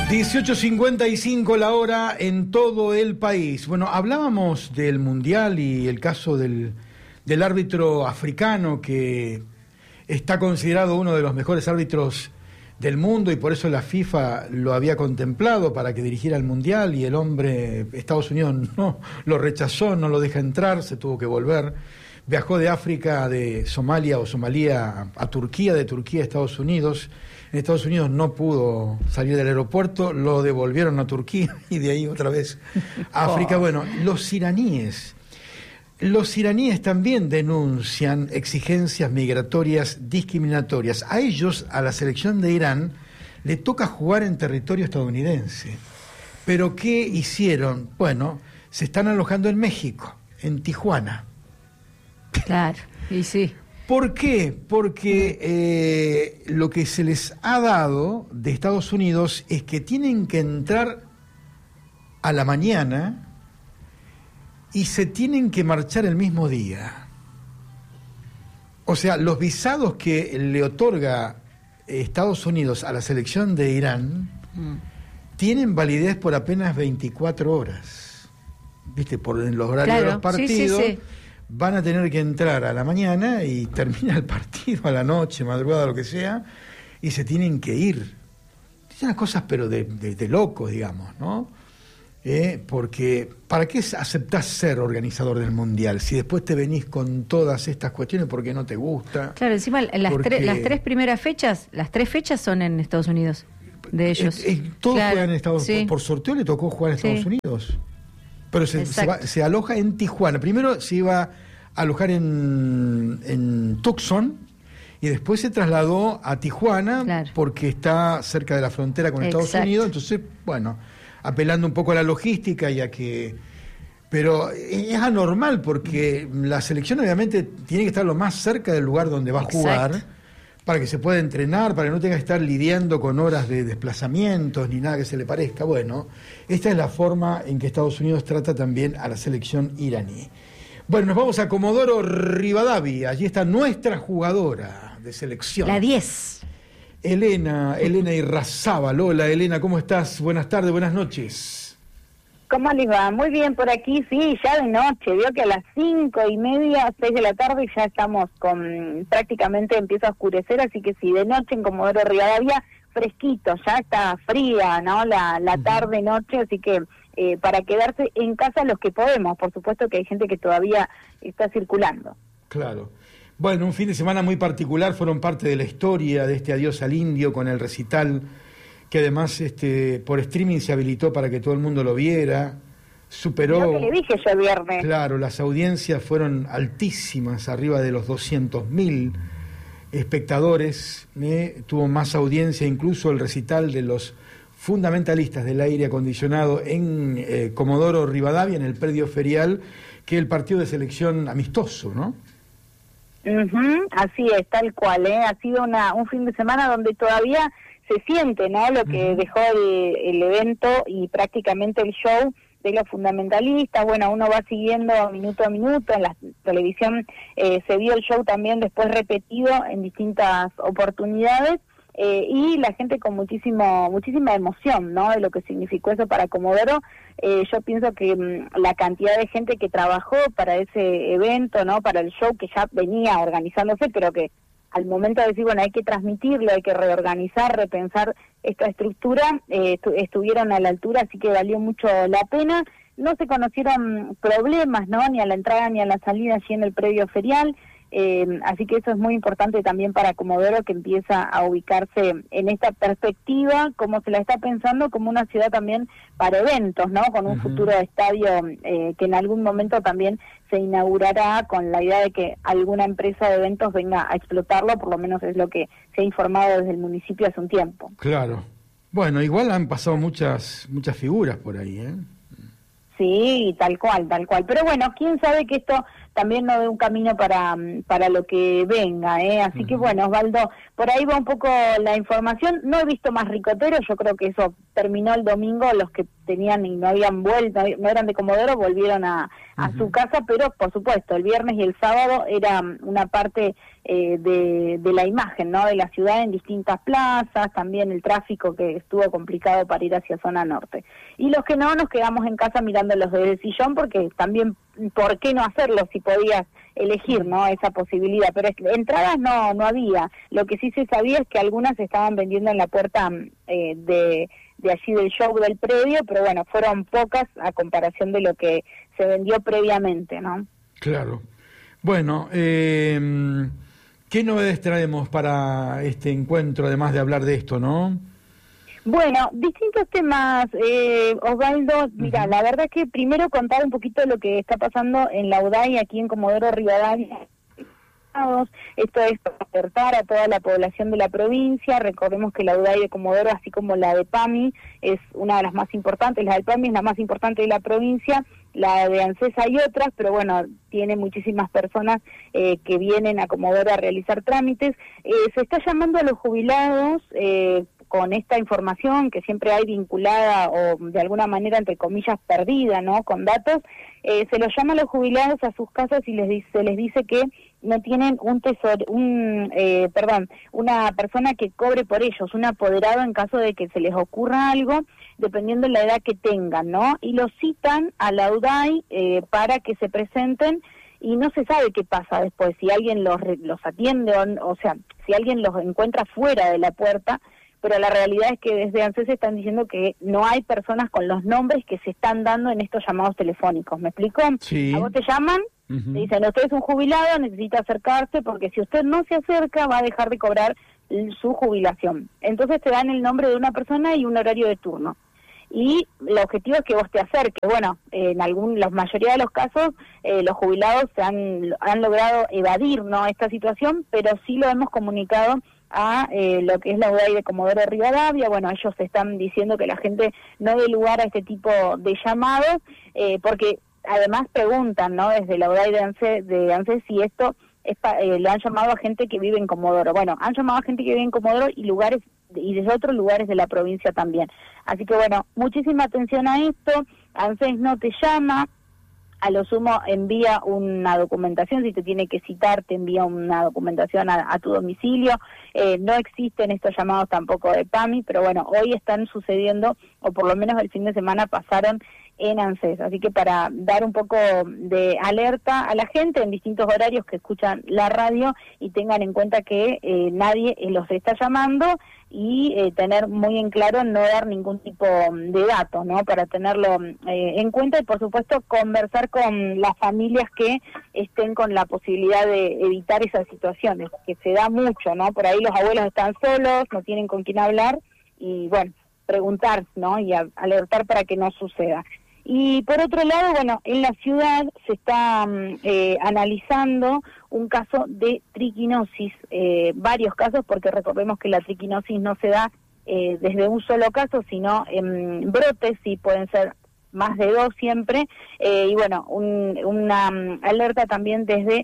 18:55 la hora en todo el país. Bueno, hablábamos del Mundial y el caso del árbitro africano que está considerado uno de los mejores árbitros del mundo y por eso la FIFA lo había contemplado para que dirigiera el Mundial y el hombre, Estados Unidos no lo rechazó, no lo deja entrar, se tuvo que volver. Viajó de África, de Somalia o Somalía a Turquía, de Turquía a Estados Unidos. En Estados Unidos no pudo salir del aeropuerto, lo devolvieron a Turquía y de ahí otra vez a África. Bueno, los iraníes también denuncian exigencias migratorias discriminatorias. A ellos, a la selección de Irán, le toca jugar en territorio estadounidense. ¿Pero qué hicieron? Bueno, se están alojando en México, en Tijuana. Claro, y sí. ¿Por qué? Porque lo que se les ha dado de Estados Unidos es que tienen que entrar a la mañana y se tienen que marchar el mismo día. O sea, los visados que le otorga Estados Unidos a la selección de Irán tienen validez por apenas 24 horas. ¿Viste? Por los horarios de los partidos. Sí. Van a tener que entrar a la mañana y termina el partido a la noche, madrugada, lo que sea, y se tienen que ir. Es unas cosas, pero de locos, digamos, ¿no? Porque, ¿para qué aceptás ser organizador del Mundial? Si después te venís con todas estas cuestiones porque no te gusta. Claro, encima las tres primeras fechas, las 3 fechas son en Estados Unidos, de ellos. Todos juegan en Estados Unidos. Sí. Por sorteo le tocó jugar en Estados Unidos. Pero se aloja en Tijuana. Primero se iba a alojar en Tucson y después se trasladó a Tijuana porque está cerca de la frontera con Estados Unidos. Entonces, bueno, apelando un poco a la logística y a que... Pero es anormal porque la selección obviamente tiene que estar lo más cerca del lugar donde va a jugar para que se pueda entrenar, para que no tenga que estar lidiando con horas de desplazamientos ni nada que se le parezca. Bueno, esta es la forma en que Estados Unidos trata también a la selección iraní. Bueno, nos vamos a Comodoro Rivadavia. Allí está nuestra jugadora de selección. La 10. Elena Irrazábal. Hola, Elena, ¿cómo estás? Buenas tardes, buenas noches. ¿Cómo les va? Muy bien por aquí, sí, ya de noche. Veo que a las 5:30, 6 de la tarde ya estamos prácticamente empieza a oscurecer, así que sí, de noche en Comodoro Rivadavia, fresquito, ya está fría, ¿no? La tarde-noche, así que para quedarse en casa los que podemos. Por supuesto que hay gente que todavía está circulando. Claro. Bueno, un fin de semana muy particular, fueron parte de la historia de este Adiós al Indio con el recital que además por streaming se habilitó para que todo el mundo lo viera, superó... Lo que le dije yo el viernes. Claro, las audiencias fueron altísimas, arriba de los 200.000 espectadores, tuvo más audiencia incluso el recital de los fundamentalistas del aire acondicionado en Comodoro Rivadavia, en el predio ferial, que el partido de selección amistoso, ¿no? Así es, tal cual, ha sido un fin de semana donde todavía se siente, ¿no? Lo que dejó el evento y prácticamente el show de los fundamentalistas. Bueno, uno va siguiendo minuto a minuto, en la televisión se vio el show también después repetido en distintas oportunidades, y la gente con muchísima emoción, ¿no? De lo que significó eso para Comodoro. Yo pienso que la cantidad de gente que trabajó para ese evento, ¿no? Para el show que ya venía organizándose, pero que al momento de decir, bueno, hay que transmitirlo, hay que reorganizar, repensar esta estructura, estuvieron a la altura, así que valió mucho la pena. No se conocieron problemas, ¿no? Ni a la entrada ni a la salida allí en el predio ferial. Así que eso es muy importante también para Comodoro, que empieza a ubicarse en esta perspectiva, como se la está pensando, como una ciudad también para eventos, ¿no? Con un futuro estadio que en algún momento también se inaugurará, con la idea de que alguna empresa de eventos venga a explotarlo, por lo menos es lo que se ha informado desde el municipio hace un tiempo. Claro. Bueno, igual han pasado muchas figuras por ahí, ¿eh? Sí, tal cual. Pero bueno, quién sabe que esto también no dé un camino para lo que venga, ¿eh? Así que bueno, Osvaldo, por ahí va un poco la información. No he visto más ricoteros, yo creo que eso terminó el domingo. Los que tenían y no habían vuelto, no eran de Comodoro, volvieron a su casa, pero por supuesto el viernes y el sábado era una parte de la imagen, ¿no?, de la ciudad en distintas plazas, también el tráfico que estuvo complicado para ir hacia zona norte. Y los que no, nos quedamos en casa mirándolos desde el sillón, porque también, ¿por qué no hacerlo si podías elegir, ¿no?, esa posibilidad? Pero entradas no había. Lo que sí se sabía es que algunas se estaban vendiendo en la puerta de allí del show del predio, pero bueno, fueron pocas a comparación de lo que se vendió previamente, ¿no? Claro. Bueno, ¿qué novedades traemos para este encuentro, además de hablar de esto, no? Bueno, distintos temas, Osvaldo. Mira, la verdad es que primero contar un poquito de lo que está pasando en la UDAI aquí en Comodoro Rivadavia. Esto es para acertar a toda la población de la provincia. Recordemos que la UDAI de Comodoro, así como la de PAMI, es una de las más importantes. La de PAMI es la más importante de la provincia, la de ANSES hay otras, pero bueno, tiene muchísimas personas que vienen a Comodoro a realizar trámites. Se está llamando a los jubilados con esta información que siempre hay vinculada o de alguna manera, entre comillas, perdida, ¿no?, con datos. Se los llama a los jubilados a sus casas y se les dice que no tienen una persona que cobre por ellos, un apoderado en caso de que se les ocurra algo, dependiendo de la edad que tengan, ¿no? Y los citan a la UDAI para que se presenten, y no se sabe qué pasa después, si alguien los atiende o sea, si alguien los encuentra fuera de la puerta. Pero la realidad es que desde ANSES están diciendo que no hay personas con los nombres que se están dando en estos llamados telefónicos. ¿Me explico? Sí. A vos te llaman, te dicen, usted es un jubilado, necesita acercarse, porque si usted no se acerca va a dejar de cobrar su jubilación. Entonces te dan el nombre de una persona y un horario de turno. Y el objetivo es que vos te acerques. Bueno, en la mayoría de los casos los jubilados han logrado evadir, ¿no?, esta situación, pero sí lo hemos comunicado a lo que es la UDAI de Comodoro Rivadavia. Bueno, ellos están diciendo que la gente no dé lugar a este tipo de llamados, porque además preguntan, ¿no?, desde la UDAI de ANSES si esto es le han llamado a gente que vive en Comodoro. Bueno, han llamado a gente que vive en Comodoro y desde otros lugares de la provincia también. Así que bueno, muchísima atención a esto. ANSES no te llama, a lo sumo envía una documentación, si te tiene que citar te envía una documentación a tu domicilio. No existen estos llamados tampoco de PAMI, pero bueno, hoy están sucediendo, o por lo menos el fin de semana pasaron en ANSES, así que para dar un poco de alerta a la gente en distintos horarios que escuchan la radio, y tengan en cuenta que nadie los está llamando, y tener muy en claro no dar ningún tipo de dato, ¿no?, para tenerlo en cuenta, y por supuesto conversar con las familias que estén con la posibilidad de evitar esas situaciones, que se da mucho, ¿no? Por ahí los abuelos están solos, no tienen con quién hablar, y bueno, preguntar, ¿no?, y alertar para que no suceda. Y por otro lado, bueno, en la ciudad se está analizando un caso de triquinosis, varios casos, porque recordemos que la triquinosis no se da desde un solo caso, sino en brotes, y pueden ser más de 2 siempre, y bueno, una alerta también desde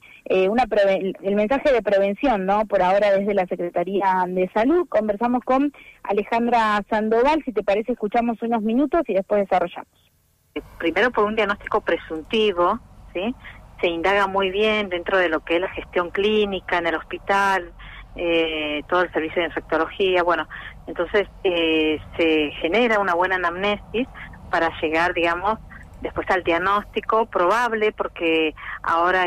el mensaje de prevención, ¿no?, por ahora desde la Secretaría de Salud. Conversamos con Alejandra Sandoval, si te parece escuchamos unos minutos y después desarrollamos. Primero, por un diagnóstico presuntivo, ¿sí?, se indaga muy bien dentro de lo que es la gestión clínica en el hospital, todo el servicio de infectología. Bueno, entonces se genera una buena anamnesis para llegar, digamos, después al diagnóstico probable, porque ahora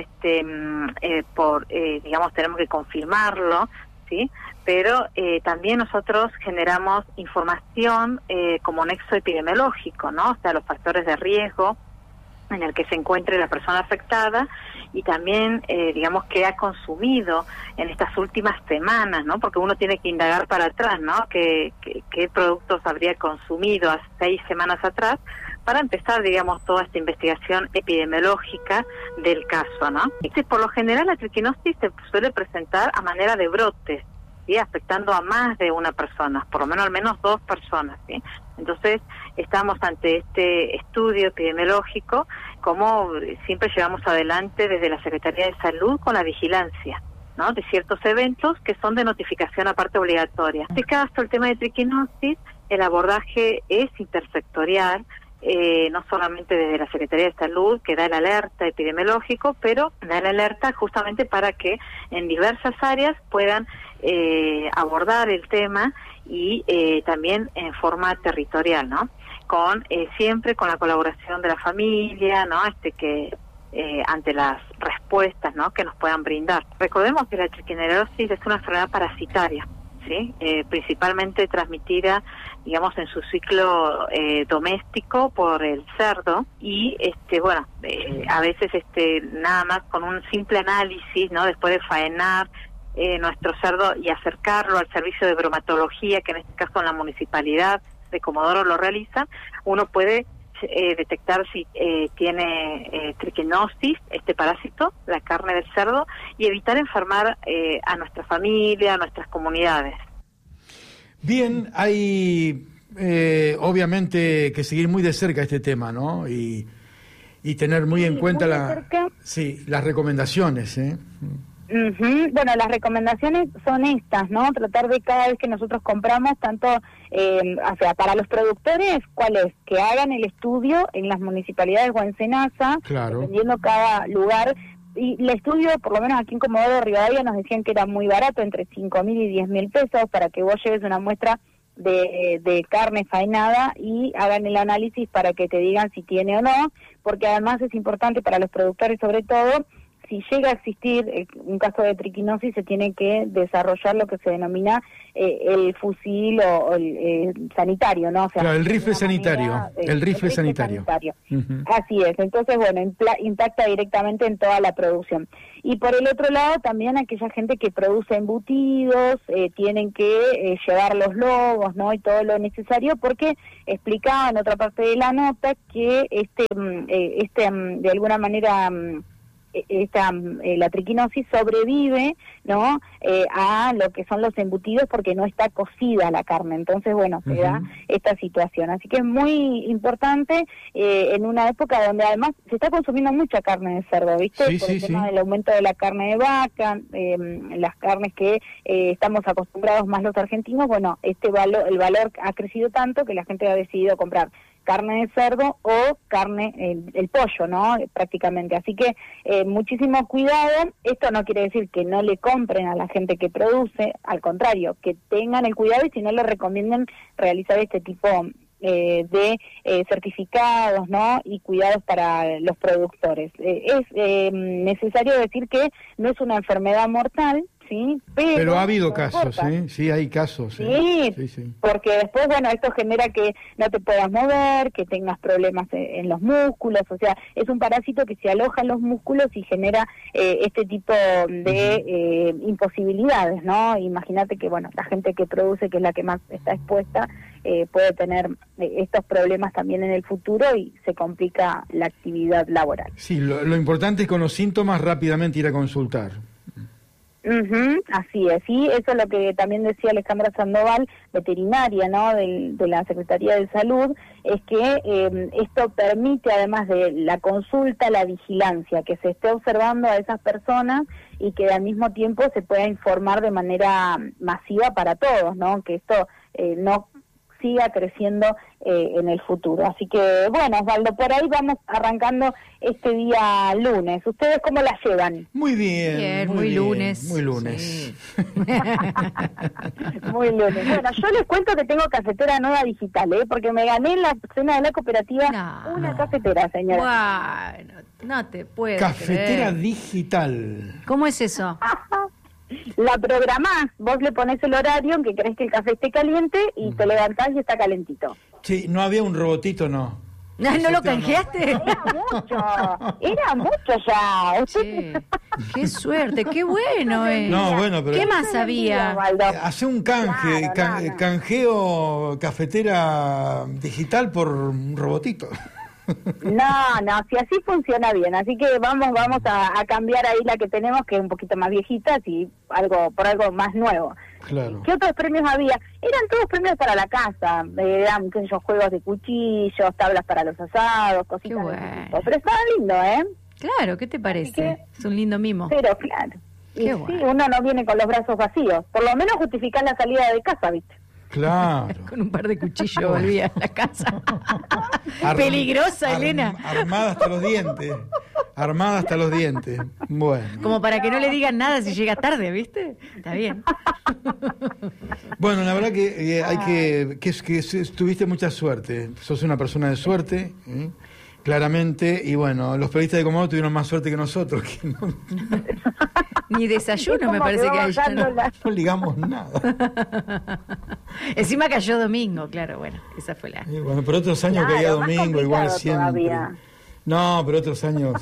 digamos, tenemos que confirmarlo, ¿sí? Pero también nosotros generamos información como nexo epidemiológico, ¿no? O sea, los factores de riesgo en el que se encuentre la persona afectada, y también, digamos, qué ha consumido en estas últimas semanas, ¿no? Porque uno tiene que indagar para atrás, ¿no? ¿Qué productos habría consumido hace 6 semanas atrás, para empezar, digamos, toda esta investigación epidemiológica del caso, ¿no? Por lo general, la triquinosis se suele presentar a manera de brotes, ¿sí?, afectando a más de una persona, por lo menos al menos 2 personas, ¿sí? Entonces, estamos ante este estudio epidemiológico, como siempre llevamos adelante desde la Secretaría de Salud con la vigilancia, ¿no?, de ciertos eventos que son de notificación aparte obligatoria. En este caso, el tema de triquinosis, el abordaje es intersectorial, no solamente desde la Secretaría de Salud, que da el alerta epidemiológico, pero da el alerta justamente para que en diversas áreas puedan abordar el tema y también en forma territorial, ¿no? Siempre con la colaboración de la familia, ¿no? Que ante las respuestas, ¿no?, que nos puedan brindar. Recordemos que la triquiñosis es una enfermedad parasitaria, ¿sí? Principalmente transmitida, digamos, en su ciclo doméstico por el cerdo y, a veces, nada más con un simple análisis, ¿no?, después de faenar nuestro cerdo y acercarlo al servicio de bromatología, que en este caso en la municipalidad de Comodoro lo realiza, uno puede detectar si tiene triquinosis, este parásito, la carne del cerdo, y evitar enfermar a nuestra familia, a nuestras comunidades. Bien, hay obviamente que seguir muy de cerca este tema, ¿no? Y tener muy en cuenta las recomendaciones, ¿eh? Uh-huh. Bueno, las recomendaciones son estas, ¿no? Tratar de cada vez que nosotros compramos, tanto, para los productores, ¿cuál es? Que hagan el estudio en las municipalidades o en SENASA, claro, dependiendo cada lugar. Y el estudio, por lo menos aquí en Comodoro Rivadavia, nos decían que era muy barato, entre 5.000 y 10.000 pesos, para que vos lleves una muestra de carne faenada y hagan el análisis para que te digan si tiene o no, porque además es importante para los productores, sobre todo, si llega a existir un caso de triquinosis, se tiene que desarrollar lo que se denomina el fusil o el sanitario, ¿no? O sea, claro, el rifle sanitario. El rifle sanitario. Uh-huh. Así es. Entonces, bueno, impacta directamente en toda la producción. Y por el otro lado, también aquella gente que produce embutidos, tienen que llevar los logos, ¿no? Y todo lo necesario, porque explicaba en otra parte de la nota que de alguna manera la triquinosis sobrevive, ¿no? A lo que son los embutidos, porque no está cocida la carne. Entonces, bueno, se da esta situación. Así que es muy importante en una época donde además se está consumiendo mucha carne de cerdo, ¿viste? Sí, por el tema del aumento de la carne de vaca, las carnes que estamos acostumbrados más los argentinos. Bueno, el valor ha crecido tanto que la gente ha decidido comprar carne de cerdo o carne, el pollo, ¿no? Prácticamente. Así que muchísimo cuidado. Esto no quiere decir que no le compren a la gente que produce, al contrario, que tengan el cuidado y si no le recomienden realizar este tipo de certificados, ¿no? Y cuidados para los productores. Es necesario decir que no es una enfermedad mortal, ¿sí? Pero ha habido casos, ¿eh? Sí, hay casos. Sí, porque después, bueno, esto genera que no te puedas mover, que tengas problemas en los músculos, o sea, es un parásito que se aloja en los músculos y genera este tipo de imposibilidades, ¿no? Imagínate que, bueno, la gente que produce, que es la que más está expuesta, puede tener estos problemas también en el futuro y se complica la actividad laboral. Sí, lo importante es con los síntomas rápidamente ir a consultar. Así es, sí, eso es lo que también decía Alejandra Sandoval, veterinaria, ¿no?, de la Secretaría de Salud, es que esto permite, además de la consulta, la vigilancia, que se esté observando a esas personas y que al mismo tiempo se pueda informar de manera masiva para todos, ¿no?, que esto no siga creciendo en el futuro. Así que, bueno, Osvaldo, por ahí vamos arrancando este día lunes. ¿Ustedes cómo la llevan? Muy bien, muy lunes. Muy lunes. Sí. Muy lunes. Bueno, yo les cuento que tengo cafetera nueva digital, porque me gané en la cena de la cooperativa una cafetera, señora. Bueno, no te puedo Cafetera creer. Digital. ¿Cómo es eso? La programás, vos le pones el horario en que crees que el café esté caliente y te levantás y está calentito. Sí, no había un robotito, no. ¿No lo canjeaste? Era mucho ya. Sí. Qué suerte, qué bueno. No, bueno, pero ¿Qué más había? hace un canje, canjeo cafetera digital por un robotito. No, si así funciona bien, así que vamos a cambiar ahí la que tenemos, que es un poquito más viejita, y por algo más nuevo. Claro. ¿Qué otros premios había? Eran todos premios para la casa, eran, qué sé yo, juegos de cuchillos, tablas para los asados, cositas. Qué bueno. de ese tipo. Pero estaba lindo, Claro, ¿qué te parece? Es un lindo mimo. Pero claro. Qué Y bueno. sí, uno no viene con los brazos vacíos, por lo menos justificar la salida de casa, ¿viste? Claro. Con un par de cuchillos volvía a la casa. Peligrosa, Elena. Armada hasta los dientes. Armada hasta los dientes. Bueno. Como para que no le digan nada si llega tarde, ¿viste? Está bien. Bueno, la verdad que tuviste mucha suerte. Sos una persona de suerte, claramente. Y bueno, los periodistas de Comodoro tuvieron más suerte que nosotros. Que no, Ni desayuno me parece que hay. no ligamos nada. Encima cayó domingo, claro, bueno, esa fue la... Bueno, pero otros años caía domingo, igual siempre. Todavía. No, pero otros años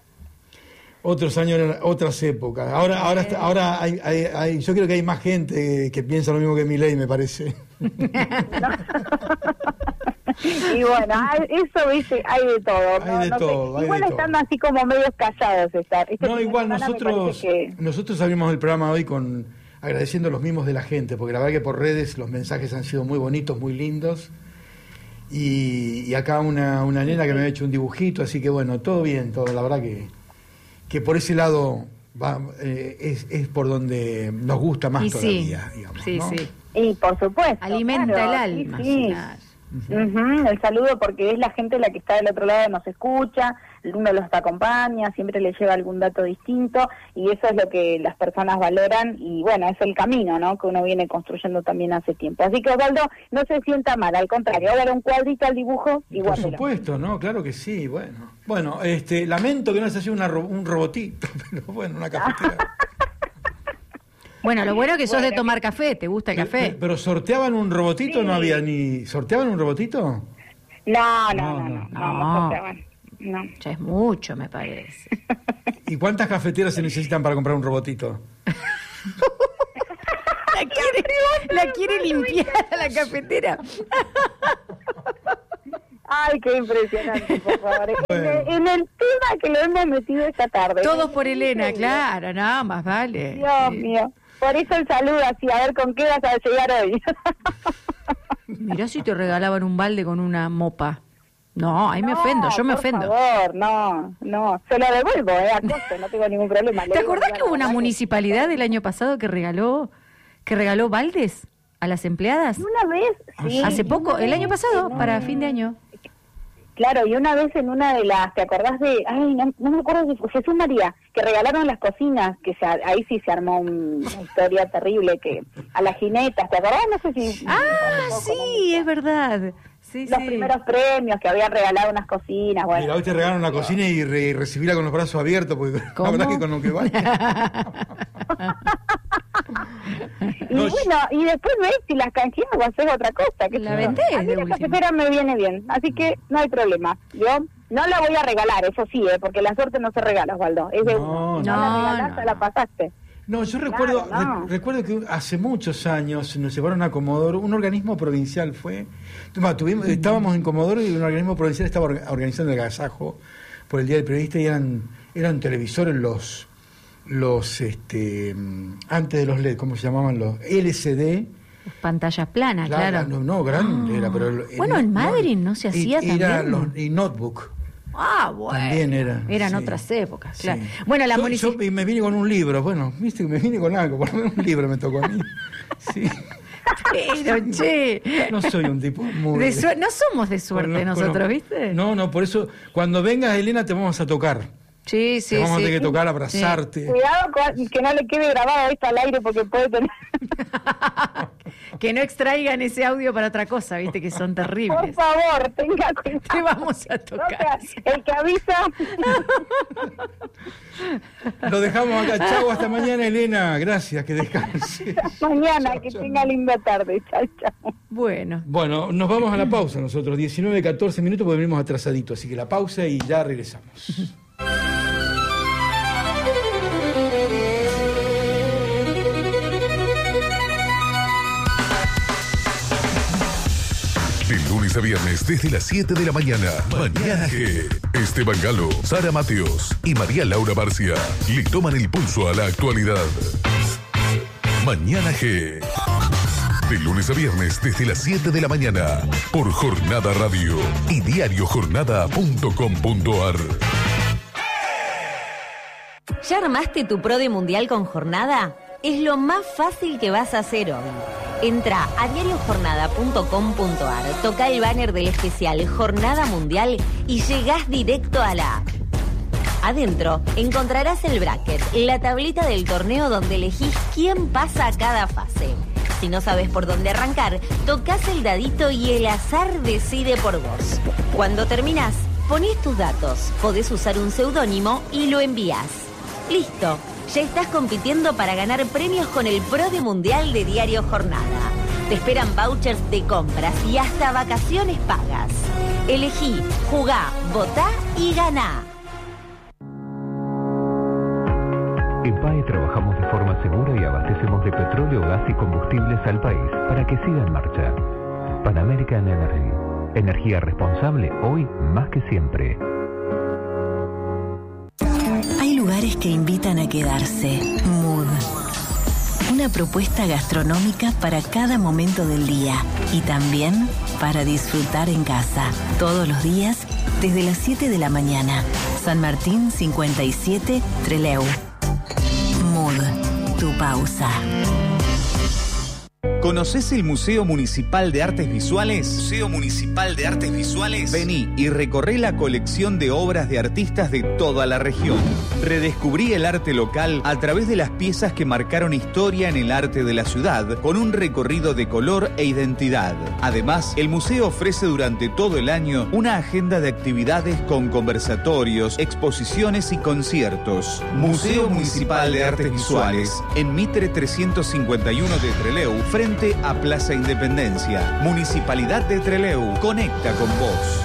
eran otras épocas. Ahora hay, yo creo que hay más gente que piensa lo mismo que Milei, me parece. Y bueno, eso, ¿viste? Hay de todo. Hay de todo. Igual están así como medios callados. No, igual nosotros abrimos el programa hoy agradeciendo los mimos de la gente, porque la verdad que por redes los mensajes han sido muy bonitos, muy lindos. Y acá una nena que me ha hecho un dibujito, así que bueno, todo bien, todo. La verdad que por ese lado es por donde nos gusta más todavía, digamos. Sí, ¿no? sí. Y por supuesto. Alimenta el alma. Sí. Claro. El saludo, porque es la gente la que está del otro lado, nos escucha, uno los acompaña, siempre les lleva algún dato distinto, y eso es lo que las personas valoran, y bueno, es el camino, ¿no?, que uno viene construyendo también hace tiempo. Así que, Osvaldo, no se sienta mal, al contrario, ahora un cuadrito al dibujo y por supuesto, ¿no? Claro que sí, bueno, lamento que no se haya un robotito, pero bueno, una cafetera. Bueno, lo bueno es que sos de tomar café, ¿te gusta el café? ¿Pero sorteaban un robotito? Sí. ¿No había ni... ¿Sorteaban un robotito? No sorteaban. No. Ya es mucho, me parece. ¿Y cuántas cafeteras se necesitan para comprar un robotito? La quiere limpiar a la cafetera. Ay, qué impresionante, por favor. Bueno. En el tema que lo hemos metido esta tarde. Todos por Elena, claro, nada más, vale. Dios mío. Por eso el saludo así, a ver con qué vas a llegar hoy. Mirá si te regalaban un balde con una mopa. No, ahí me ofendo, yo me ofendo. Por favor, no. Se lo devuelvo, a costo, no tengo ningún problema. ¿Te acordás que hubo una municipalidad del año pasado que regaló baldes a las empleadas? Una vez, sí. Hace poco, el año pasado, para fin de año. Claro, y una vez en una de las, ¿te acordás de? Ay, no me acuerdo si fue Jesús María, que regalaron las cocinas, que ahí sí se armó una historia terrible, que a las jinetas, ¿te acordás? No sé si... sí, es verdad. Sí, los primeros premios que habían regalado unas cocinas, bueno. Mira, hoy te regalaron una cocina y recibirla con los brazos abiertos, porque la verdad que con lo que vaya. Y bueno, y después ves si las canjeas o haces otra cosa. Que la vendés. A mí la cafetera me viene bien, así que no hay problema. Yo no la voy a regalar, eso sí, porque la suerte no se regala, Osvaldo. Es de uno. No la regalaste, la pasaste. No, yo recuerdo que hace muchos años nos llevaron a Comodoro, un organismo provincial fue. Estábamos en Comodoro y un organismo provincial estaba organizando el agasajo por el Día del Periodista y eran televisores los antes de los LED, ¿cómo se llamaban? Los LCD. Pantallas planas, claro. No, grande era, pero... Bueno, en Madrid no se hacía también. Y notebook. Bueno. También eran otras épocas, claro. Sí. Bueno, yo me vine con un libro, viste que me vine con algo, por lo menos un libro me tocó a mí. Sí. Pero, che. No soy un tipo muy... no somos de suerte nosotros, ¿viste? No, por eso, cuando vengas, Elena, te vamos a tocar. Sí. Te vamos a tener que tocar, abrazarte. Sí. Cuidado que no le quede grabado esto al aire porque puede tener... Que no extraigan ese audio para otra cosa, viste, que son terribles. Por favor, tenga cuidado. Te vamos a tocar. El que avisa... Lo dejamos acá. Chau, hasta mañana, Elena. Gracias, que descanses. Mañana, que tenga linda tarde. Chau. Bueno, nos vamos a la pausa nosotros. 19-14 minutos porque venimos atrasaditos. Así que la pausa y ya regresamos. De lunes a viernes desde las 7 de la mañana. Mañana G. Esteban Galo, Sara Mateos y María Laura Barcia le toman el pulso a la actualidad. Mañana G. De lunes a viernes desde las 7 de la mañana por Jornada Radio y diariojornada.com.ar. ¿Ya armaste tu PRO de Mundial con Jornada? Es lo más fácil que vas a hacer hoy. Entra a diariojornada.com.ar, toca el banner del especial Jornada Mundial y llegás directo a la app. Adentro encontrarás el bracket, la tablita del torneo donde elegís quién pasa a cada fase. Si no sabes por dónde arrancar, tocas el dadito y el azar decide por vos. Cuando terminás, ponés tus datos, podés usar un seudónimo y lo envías. ¡Listo! Ya estás compitiendo para ganar premios con el Pro de Mundial de Diario Jornada. Te esperan vouchers de compras y hasta vacaciones pagas. Elegí, jugá, votá y ganá. En PAE trabajamos de forma segura y abastecemos de petróleo, gas y combustibles al país para que siga en marcha. Pan American Energy. Energía responsable hoy más que siempre. Hay lugares que invitan a quedarse. Mood. Una propuesta gastronómica para cada momento del día y también para disfrutar en casa. Todos los días desde las 7 de la mañana. San Martín 57, Trelew. Mood, tu pausa. ¿Conocés el Museo Municipal de Artes Visuales? Museo Municipal de Artes Visuales. Vení y recorré la colección de obras de artistas de toda la región. Redescubrí el arte local a través de las piezas que marcaron historia en el arte de la ciudad, con un recorrido de color e identidad. Además, el museo ofrece durante todo el año una agenda de actividades con conversatorios, exposiciones y conciertos. Museo Municipal de Artes Visuales, en Mitre 351 de Trelew, frente a Plaza Independencia. Municipalidad de Trelew, conecta con vos.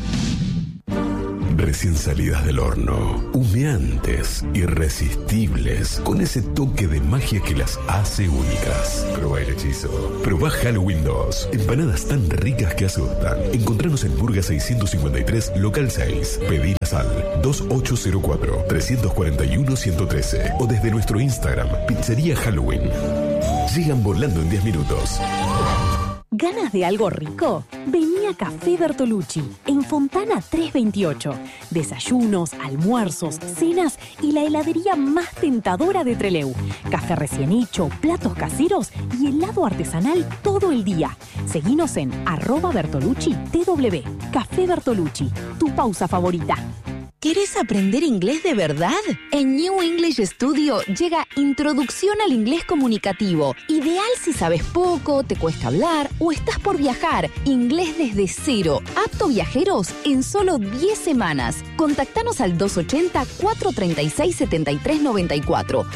Recién salidas del horno, humeantes, irresistibles, con ese toque de magia que las hace únicas. Probá el hechizo. Probá Halloween 2. Empanadas tan ricas que asustan. Encontranos en Burga 653, local 6. Pedilas al 2804-341-113 o desde nuestro Instagram, Pizzería Halloween. Llegan volando en 10 minutos. ¿Ganas de algo rico? Vení a Café Bertolucci, en Fontana 328. Desayunos, almuerzos, cenas y la heladería más tentadora de Trelew. Café recién hecho, platos caseros y helado artesanal todo el día. Seguinos en @BertolucciTW. Café Bertolucci, tu pausa favorita. ¿Querés aprender inglés de verdad? En New English Studio llega Introducción al Inglés Comunicativo. Ideal si sabes poco, te cuesta hablar o estás por viajar. Inglés desde cero. Apto viajeros en solo 10 semanas. Contactanos al 280-436-7394.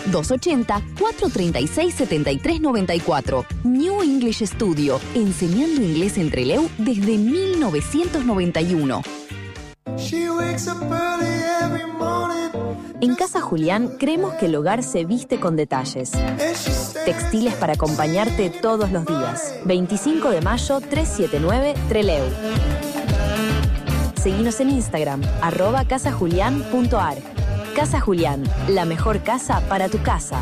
280-436-7394. New English Studio. Enseñando inglés en Trelew desde 1991. En Casa Julián creemos que el hogar se viste con detalles. Textiles para acompañarte todos los días. 25 de mayo 379 Trelew. Seguinos en Instagram, @casajulián.ar. Casa Julián, la mejor casa para tu casa.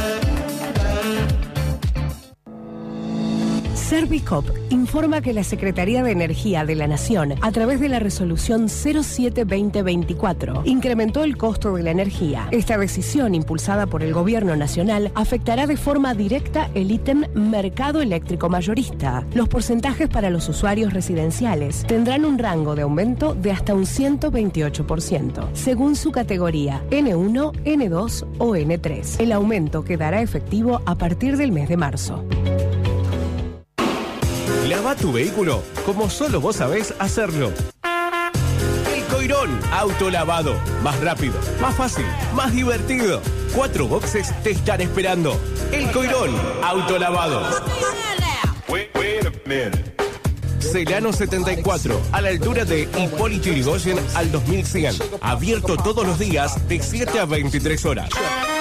Servicop informa que la Secretaría de Energía de la Nación, a través de la resolución 07-2024, incrementó el costo de la energía. Esta decisión, impulsada por el Gobierno Nacional, afectará de forma directa el ítem mercado eléctrico mayorista. Los porcentajes para los usuarios residenciales tendrán un rango de aumento de hasta un 128%, según su categoría N1, N2 o N3. El aumento quedará efectivo a partir del mes de marzo. Lava tu vehículo como solo vos sabés hacerlo. El Coirón Autolavado. Más rápido, más fácil, más divertido. 4 boxes te están esperando. El Coirón Autolavado. Celano 74, a la altura de Hipólito Yrigoyen al 2100. Abierto todos los días de 7 a 23 horas.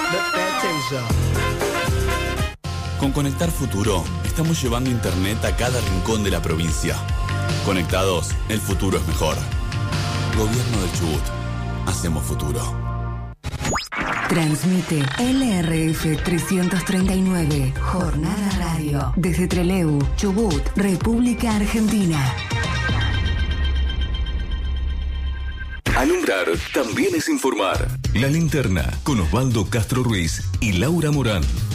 Con Conectar Futuro, estamos llevando internet a cada rincón de la provincia. Conectados, el futuro es mejor. Gobierno del Chubut. Hacemos futuro. Transmite LRF 339, Jornada Radio, desde Trelew, Chubut, República Argentina. Alumbrar también es informar. La Linterna, con Osvaldo Castro Ruiz y Laura Morán.